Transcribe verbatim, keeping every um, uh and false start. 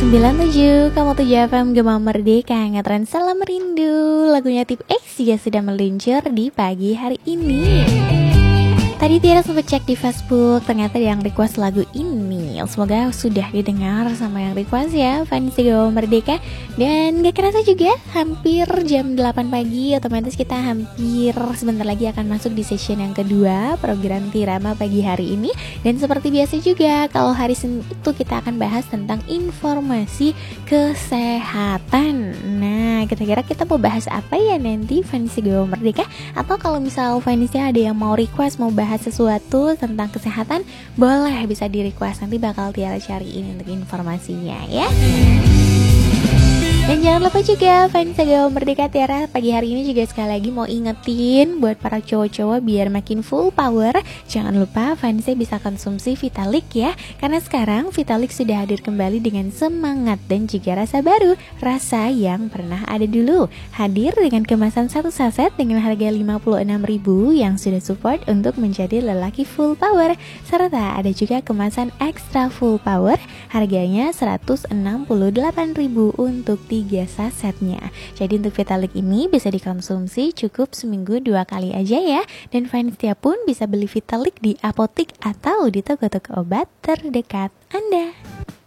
sembilan tujuh, kamu tujuh F M Gema Merdeka, ngetren salam rindu. Lagunya Tip X juga sudah meluncur di pagi hari ini. Tadi Tiara sempat cek di Facebook, ternyata yang request lagu ini. Semoga sudah didengar sama yang request ya, fans Gema Merdeka. Dan gak kerasa juga, hampir jam delapan pagi, otomatis kita hampir sebentar lagi akan masuk di session yang kedua program Tirama pagi hari ini. Dan seperti biasa juga, kalau hari Senin itu kita akan bahas tentang informasi kesehatan. Nah, kira-kira kita mau bahas apa ya nanti fans Gema Merdeka? Atau kalau misal fansnya ada yang mau request, mau bahas sesuatu tentang kesehatan, boleh bisa di request, nanti bakal Tiara cariin untuk informasinya ya. Dan jangan lupa juga fans Gema Merdeka, Tiara pagi hari ini juga sekali lagi mau ingetin buat para cowok-cowok biar makin full power, jangan lupa fansnya bisa konsumsi Vitalik ya. Karena sekarang Vitalik sudah hadir kembali dengan semangat dan juga rasa baru, rasa yang pernah ada dulu. Hadir dengan kemasan satu saset dengan harga lima puluh enam ribu yang sudah support untuk menjadi lelaki full power. Serta ada juga kemasan extra full power, harganya seratus enam puluh delapan ribu untuk tiga sasetnya. Jadi untuk Vitalik ini bisa dikonsumsi cukup seminggu dua kali aja ya. Dan fansnya pun bisa beli Vitalik di apotik atau di toko-toko obat terdekat Anda.